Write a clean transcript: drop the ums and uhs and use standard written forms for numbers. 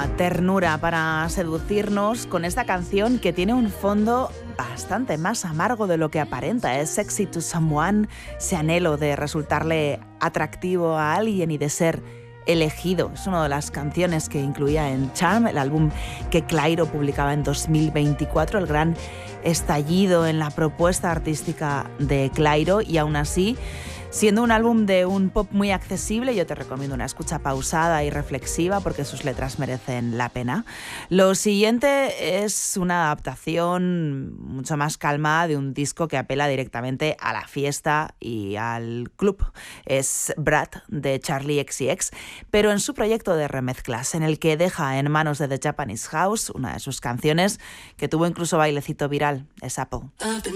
mucha ternura para seducirnos con esta canción que tiene un fondo bastante más amargo de lo que aparenta. Es Sexy to Someone, ese anhelo de resultarle atractivo a alguien y de ser elegido. Es una de las canciones que incluía en Charm, el álbum que Clairo publicaba en 2024, el gran estallido en la propuesta artística de Clairo, y aún así, siendo un álbum de un pop muy accesible, yo te recomiendo una escucha pausada y reflexiva porque sus letras merecen la pena. Lo siguiente es una adaptación mucho más calmada de un disco que apela directamente a la fiesta y al club. Es Brat de Charli XCX, pero en su proyecto de remezclas, en el que deja en manos de The Japanese House una de sus canciones que tuvo incluso bailecito viral, es Apple.